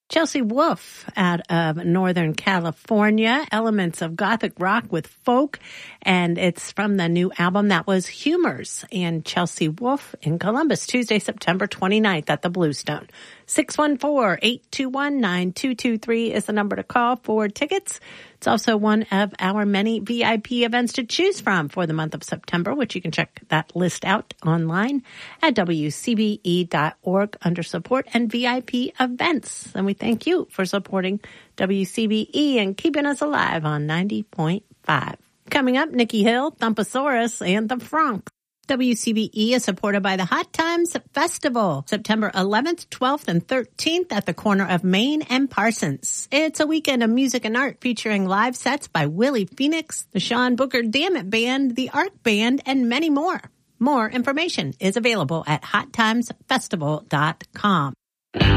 Chelsea Wolfe out of Northern California, elements of gothic rock with folk, and it's from the new album that was Humors. And Chelsea Wolfe in Columbus, Tuesday, September 29th at the Bluestone. 614-821-9223 is the number to call for tickets. It's also one of our many VIP events to choose from for the month of September, which you can check that list out online at WCBE.org under support and VIP events. And we thank you for supporting WCBE and keeping us alive on 90.5. Coming up, Nikki Hill, Thumpasaurus, and the Franks. WCBE is supported by the Hot Times Festival, September 11th, 12th, and 13th at the corner of Main and Parsons. It's a weekend of music and art featuring live sets by Willie Phoenix, the Sean Booker Dammit Band, the Arc Band, and many more. More information is available at hottimesfestival.com.